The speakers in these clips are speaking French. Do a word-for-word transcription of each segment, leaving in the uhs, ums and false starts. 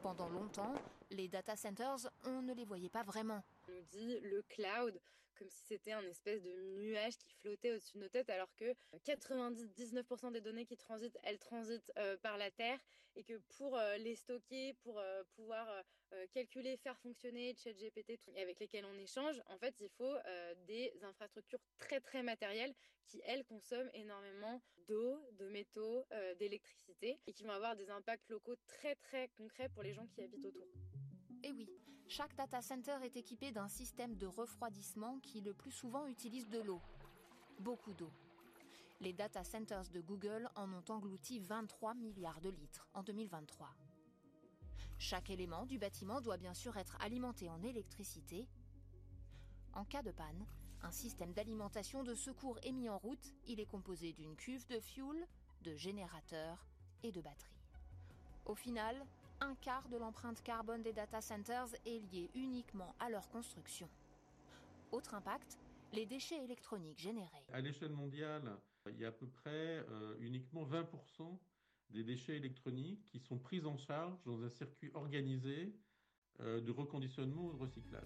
Pendant longtemps, les data centers, on ne les voyait pas vraiment. On nous dit le cloud, comme si c'était un espèce de nuage qui flottait au-dessus de nos têtes, alors que quatre-vingt-dix-neuf pour cent des données qui transitent, elles transitent euh, par la Terre, et que pour euh, les stocker, pour euh, pouvoir euh, calculer, faire fonctionner ChatGPT, tout, avec lesquels on échange, en fait, il faut euh, des infrastructures très très matérielles qui, elles, consomment énormément d'eau, de métaux, euh, d'électricité, et qui vont avoir des impacts locaux très très concrets pour les gens qui habitent autour. Et oui, chaque data center est équipé d'un système de refroidissement qui le plus souvent utilise de l'eau. Beaucoup d'eau. Les data centers de Google en ont englouti vingt-trois milliards de litres en deux mille vingt-trois. Chaque élément du bâtiment doit bien sûr être alimenté en électricité. En cas de panne, un système d'alimentation de secours est mis en route. Il est composé d'une cuve de fuel, de générateurs et de batteries. Au final, un quart de l'empreinte carbone des data centers est lié uniquement à leur construction. Autre impact, les déchets électroniques générés. À l'échelle mondiale, il y a à peu près euh, uniquement vingt pour cent des déchets électroniques qui sont pris en charge dans un circuit organisé euh, de reconditionnement ou de recyclage.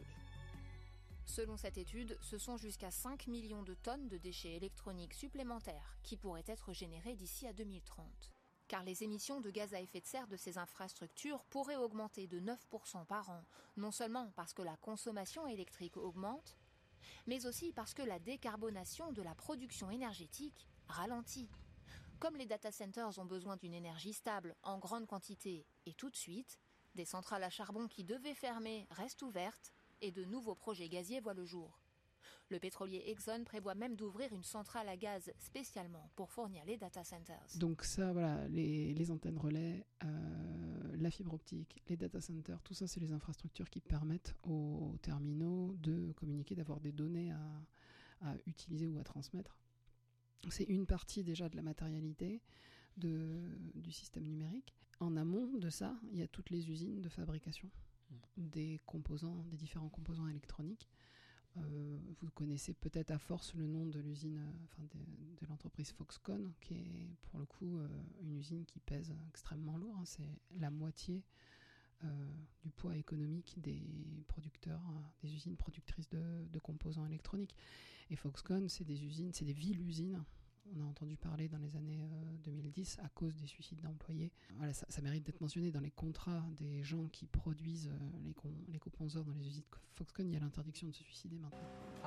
Selon cette étude, ce sont jusqu'à cinq millions de tonnes de déchets électroniques supplémentaires qui pourraient être générés d'ici à deux mille trente. Car les émissions de gaz à effet de serre de ces infrastructures pourraient augmenter de neuf pour cent par an, non seulement parce que la consommation électrique augmente, mais aussi parce que la décarbonation de la production énergétique ralentit. Comme les data centers ont besoin d'une énergie stable, en grande quantité et tout de suite, des centrales à charbon qui devaient fermer restent ouvertes et de nouveaux projets gaziers voient le jour. Le pétrolier Exxon prévoit même d'ouvrir une centrale à gaz spécialement pour fournir les data centers. Donc ça, voilà, les, les antennes relais, euh, la fibre optique, les data centers, tout ça, c'est les infrastructures qui permettent aux terminaux de communiquer, d'avoir des données à, à utiliser ou à transmettre. C'est une partie déjà de la matérialité de, du système numérique. En amont de ça, il y a toutes les usines de fabrication des composants, des différents composants électroniques. Euh, vous connaissez peut-être à force le nom de l'usine, euh, enfin de, de l'entreprise Foxconn, qui est pour le coup euh, une usine qui pèse extrêmement lourd. Hein. C'est la moitié euh, du poids économique des producteurs, euh, des usines productrices de, de composants électroniques. Et Foxconn, c'est des usines, c'est des villes-usines. On a entendu parler dans les années euh, deux mille dix à cause des suicides d'employés. Voilà, ça, ça mérite d'être mentionné dans les contrats des gens qui produisent euh, les, com- les composants dans les usines Foxconn. Il y a l'interdiction de se suicider maintenant.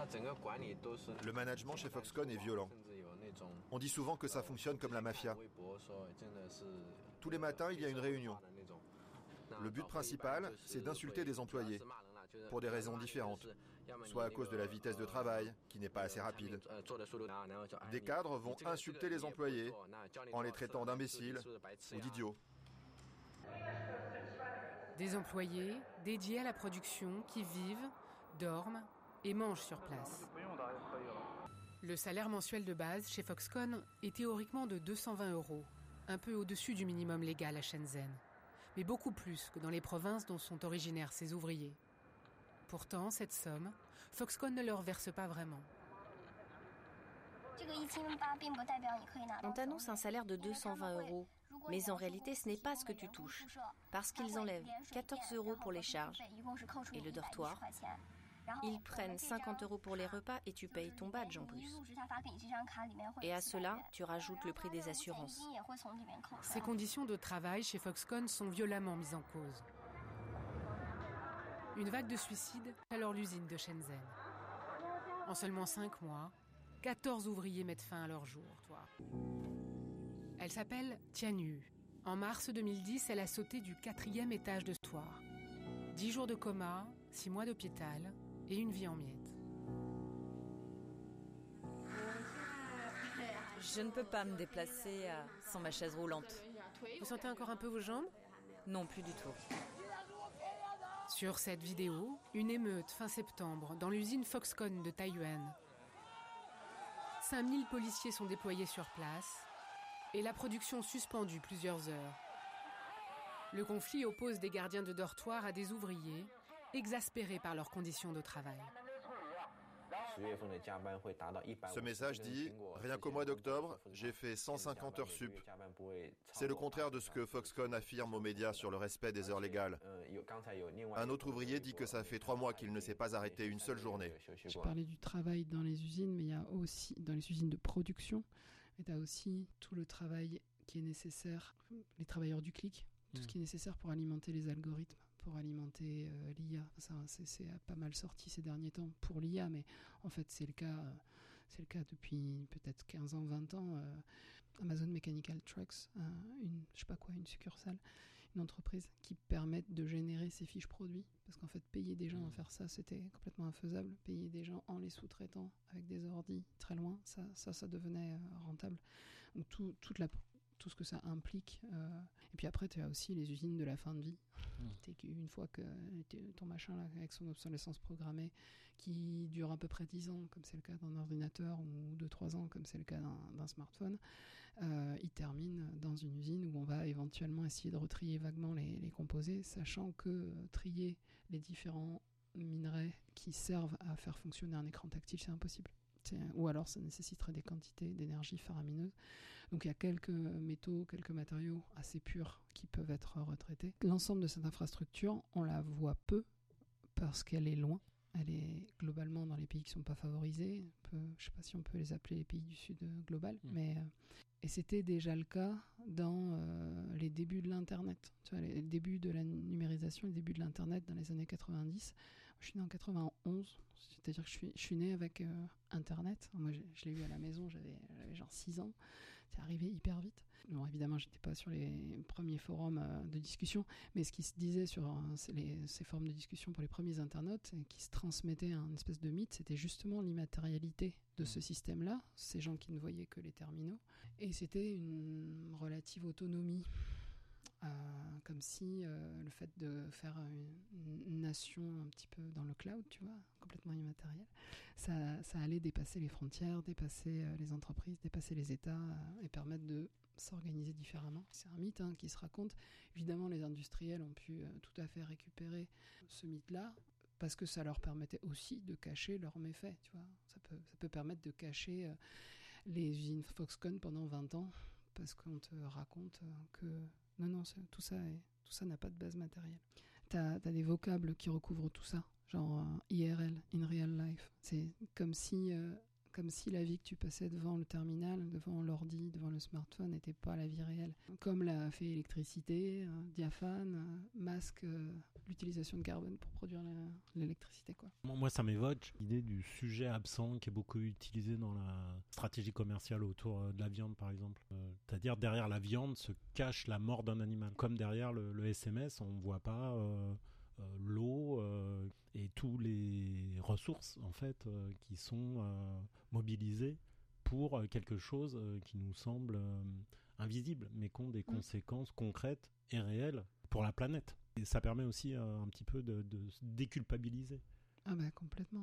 Le management chez Foxconn est violent. On dit souvent que ça fonctionne comme la mafia. Tous les matins, il y a une réunion. Le but principal, c'est d'insulter des employés, pour des raisons différentes, soit à cause de la vitesse de travail, qui n'est pas assez rapide. Des cadres vont insulter les employés en les traitant d'imbéciles ou d'idiots. Des employés dédiés à la production qui vivent, dorment et mangent sur place. Le salaire mensuel de base chez Foxconn est théoriquement de deux cent vingt euros, un peu au-dessus du minimum légal à Shenzhen, mais beaucoup plus que dans les provinces dont sont originaires ces ouvriers. Pourtant, cette somme, Foxconn ne leur verse pas vraiment. On t'annonce un salaire de deux cent vingt euros, mais en réalité, ce n'est pas ce que tu touches, parce qu'ils enlèvent quatorze euros pour les charges et le dortoir. Ils prennent cinquante euros pour les repas et tu payes ton badge en plus. Et à cela, tu rajoutes le prix des assurances. Ces conditions de travail chez Foxconn sont violemment mises en cause. Une vague de suicides alors l'usine de Shenzhen. En seulement cinq mois, quatorze ouvriers mettent fin à leur jour. Elle s'appelle Tianyu. En mars deux mille dix, elle a sauté du quatrième étage de ce toit. Dix jours de coma, six mois d'hôpital et une vie en miettes. Je ne peux pas me déplacer euh, sans ma chaise roulante. Vous sentez encore un peu vos jambes ? Non, plus du tout. Sur cette vidéo, une émeute fin septembre dans l'usine Foxconn de Taiyuan. cinq mille policiers sont déployés sur place et la production suspendue plusieurs heures. Le conflit oppose des gardiens de dortoir à des ouvriers exaspérés par leurs conditions de travail. Ce message dit « Rien qu'au mois d'octobre, j'ai fait cent cinquante heures sup ». C'est le contraire de ce que Foxconn affirme aux médias sur le respect des heures légales. Un autre ouvrier dit que ça fait trois mois qu'il ne s'est pas arrêté une seule journée. Je parlais du travail dans les usines, mais il y a aussi dans les usines de production, mais tu as aussi tout le travail qui est nécessaire, les travailleurs du clic, tout mmh. ce qui est nécessaire pour alimenter les algorithmes, pour alimenter euh, l'I A. Ça, c'est, c'est pas mal sorti ces derniers temps pour l'I A, mais en fait c'est le cas, euh, c'est le cas depuis peut-être quinze ans, vingt ans. Euh, Amazon Mechanical Trucks, euh, une, je sais pas quoi, une succursale, une entreprise qui permet de générer ces fiches produits, parce qu'en fait payer des gens à faire ça, c'était complètement infaisable. Payer des gens en les sous-traitant avec des ordis très loin, ça, ça, ça devenait euh, rentable. Donc tout, toute la tout ce que ça implique. Euh, et puis après, tu as aussi les usines de la fin de vie. Mmh. Une fois que ton machin, là, avec son obsolescence programmée, qui dure à peu près dix ans, comme c'est le cas d'un ordinateur, ou deux trois ans, comme c'est le cas d'un, d'un smartphone, euh, il termine dans une usine où on va éventuellement essayer de retrier vaguement les, les composés, sachant que euh, trier les différents minerais qui servent à faire fonctionner un écran tactile, c'est impossible. C'est, ou alors ça nécessiterait des quantités d'énergie faramineuses. Donc il y a quelques métaux, quelques matériaux assez purs qui peuvent être retraités. L'ensemble de cette infrastructure, on la voit peu parce qu'elle est loin. Elle est globalement dans les pays qui ne sont pas favorisés. Peu, je ne sais pas si on peut les appeler les pays du Sud global. Mmh. Mais, euh, et c'était déjà le cas dans euh, les débuts de l'Internet. Tu vois, les débuts de la numérisation, les débuts de l'Internet dans les années quatre-vingt-dix. Je suis né en quatre-vingt-onze, c'est-à-dire que je suis, je suis né avec euh, Internet. Moi, je, je l'ai eu à la maison, j'avais, j'avais genre six ans. C'est arrivé hyper vite. Bon, évidemment, je n'étais pas sur les premiers forums euh, de discussion, mais ce qui se disait sur euh, les, ces forums de discussion pour les premiers internautes, et qui se transmettait un espèce de mythe, c'était justement l'immatérialité de ce système-là, ces gens qui ne voyaient que les terminaux, et c'était une relative autonomie. Euh, comme si euh, le fait de faire une, une nation un petit peu dans le cloud, tu vois, complètement immatériel, ça, ça allait dépasser les frontières, dépasser euh, les entreprises, dépasser les États euh, et permettre de s'organiser différemment. C'est un mythe hein, qui se raconte. Évidemment, les industriels ont pu euh, tout à fait récupérer ce mythe-là parce que ça leur permettait aussi de cacher leurs méfaits, tu vois. Ça peut, ça peut permettre de cacher euh, les usines Foxconn pendant vingt ans parce qu'on te raconte euh, que non, non, tout ça, est, tout ça n'a pas de base matérielle. T'as, t'as des vocables qui recouvrent tout ça, genre euh, I R L, in real life. C'est comme si, euh, comme si la vie que tu passais devant le terminal, devant l'ordi, devant le smartphone n'était pas la vie réelle. Comme l'a fait électricité, euh, diaphane, euh, masque, euh, l'utilisation de carbone pour produire la, l'électricité, quoi. Moi, ça m'évoque l'idée du sujet absent qui est beaucoup utilisé dans la stratégie commerciale autour de la viande, par exemple. Euh, c'est-à-dire, derrière la viande se cache la mort d'un animal. Comme derrière le, le S M S, on ne voit pas euh, euh, l'eau euh, et toutes les ressources, en fait, euh, qui sont euh, mobilisées pour quelque chose euh, qui nous semble euh, invisible, mais qui ont des mmh. conséquences concrètes et réelles pour la planète. Et ça permet aussi euh, un petit peu de, de se déculpabiliser. Ah bah complètement.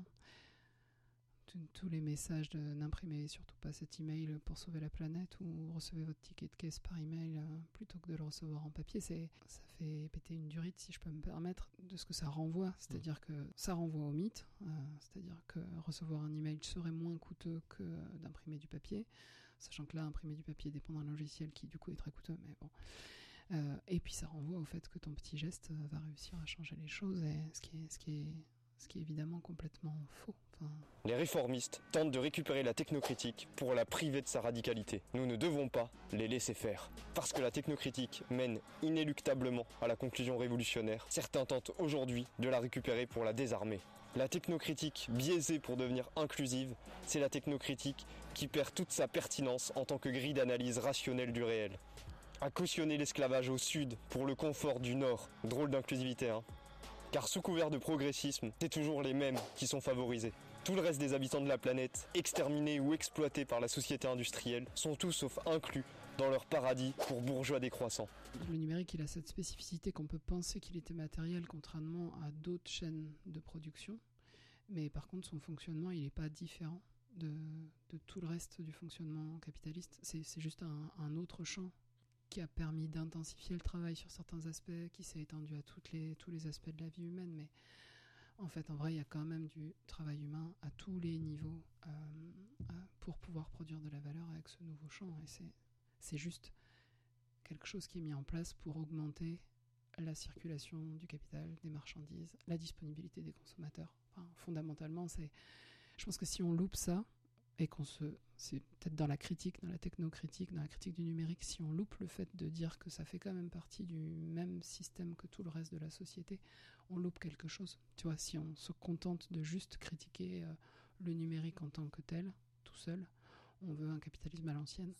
Tous les messages de n'imprimez surtout pas cet email pour sauver la planète ou recevez votre ticket de caisse par email euh, plutôt que de le recevoir en papier, c'est, ça fait péter une durite, si je peux me permettre, de ce que ça renvoie. C'est-à-dire mmh. que ça renvoie au mythe, euh, c'est-à-dire que recevoir un email serait moins coûteux que d'imprimer du papier, sachant que là, imprimer du papier dépend d'un logiciel qui du coup est très coûteux, mais bon. Euh, et puis ça renvoie au fait que ton petit geste va réussir à changer les choses, et ce qui est, ce qui est, ce qui est évidemment complètement faux. Enfin... Les réformistes tentent de récupérer la technocritique pour la priver de sa radicalité. Nous ne devons pas les laisser faire. Parce que la technocritique mène inéluctablement à la conclusion révolutionnaire, certains tentent aujourd'hui de la récupérer pour la désarmer. La technocritique biaisée pour devenir inclusive, c'est la technocritique qui perd toute sa pertinence en tant que grille d'analyse rationnelle du réel. À cautionner l'esclavage au sud pour le confort du nord. Drôle d'inclusivité, hein. Car sous couvert de progressisme, c'est toujours les mêmes qui sont favorisés. Tout le reste des habitants de la planète, exterminés ou exploités par la société industrielle, sont tous sauf inclus dans leur paradis pour bourgeois décroissants. Le numérique, il a cette spécificité qu'on peut penser qu'il était matériel contrairement à d'autres chaînes de production. Mais par contre, son fonctionnement, il n'est pas différent de, de tout le reste du fonctionnement capitaliste. C'est, c'est juste un, un autre champ qui a permis d'intensifier le travail sur certains aspects, qui s'est étendu à toutes les, tous les aspects de la vie humaine. Mais En fait, en vrai, il y a quand même du travail humain à tous les niveaux euh, euh, pour pouvoir produire de la valeur avec ce nouveau champ. Et c'est, c'est juste quelque chose qui est mis en place pour augmenter la circulation du capital, des marchandises, la disponibilité des consommateurs. Enfin, fondamentalement, c'est, je pense que si on loupe ça, et qu'on se, c'est peut-être dans la critique, dans la technocritique, dans la critique du numérique, si on loupe le fait de dire que ça fait quand même partie du même système que tout le reste de la société, on loupe quelque chose. Tu vois, si on se contente de juste critiquer euh, le numérique en tant que tel, tout seul, on veut un capitalisme à l'ancienne.